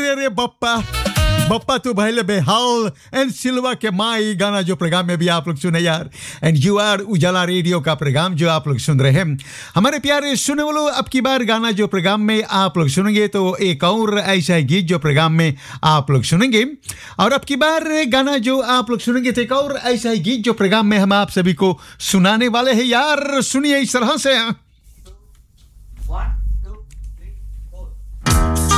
अरे बप्पा बप्पा तू भाई बेहाल एंड सिल्वा के माई गाना जो प्रोग्राम में भी आप लोग सुने यार एंड यू आर उजाला रेडियो का प्रोग्राम जो आप लोग सुन रहे हैं हमारे प्यारे सुने वालों। अब की बार गाना जो प्रोग्राम में आप लोग सुनेंगे तो एक और ऐसा ही गीत जो प्रोग्राम में आप लोग सुनेंगे और अब की बार गाना जो आप लोग सुनेंगे तो एक और ऐसा ही गीत जो प्रोग्राम में हम आप सभी को सुनाने वाले हैं यार। सुनिए इस तरह से। One.